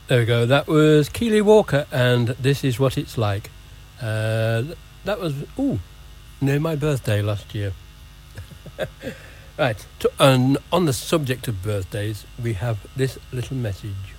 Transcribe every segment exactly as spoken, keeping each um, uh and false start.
There we go. That was Keely Walker, and This Is What It's Like. Uh, that was, ooh, near my birthday last year. Right, to, and on the subject of birthdays, we have this little message.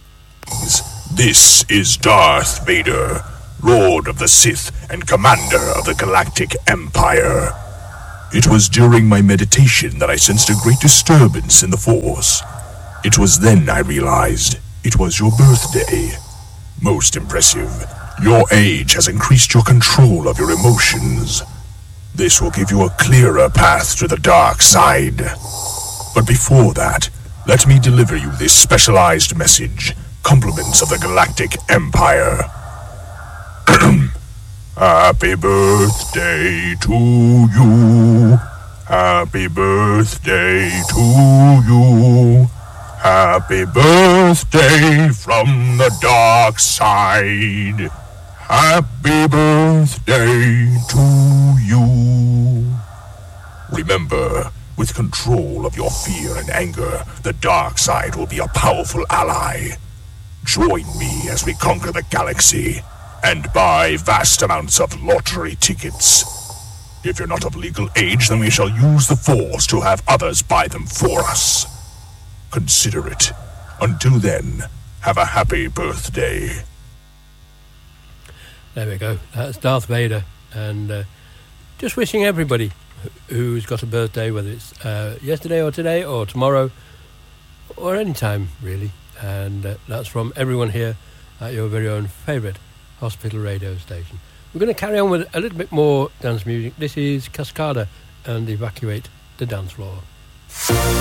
This is Darth Vader, Lord of the Sith and Commander of the Galactic Empire. It was during my meditation that I sensed a great disturbance in the Force. It was then I realized it was your birthday. Most impressive. Your age has increased your control of your emotions. This will give you a clearer path to the dark side. But before that, let me deliver you this specialized message. Compliments of the Galactic Empire. Happy birthday to you. Happy birthday to you. Happy birthday from the dark side. Happy birthday to you. Remember, with control of your fear and anger, the dark side will be a powerful ally. Join me as we conquer the galaxy and buy vast amounts of lottery tickets. If you're not of legal age, then we shall use the Force to have others buy them for us. Consider it. Until then, have a happy birthday. There we go. That's Darth Vader. And uh, just wishing everybody who's got a birthday, whether it's uh, yesterday or today or tomorrow or any time, really. And uh, that's from everyone here at your very own favourite hospital radio station. We're going to carry on with a little bit more dance music. This is Cascada and Evacuate the Dance Floor.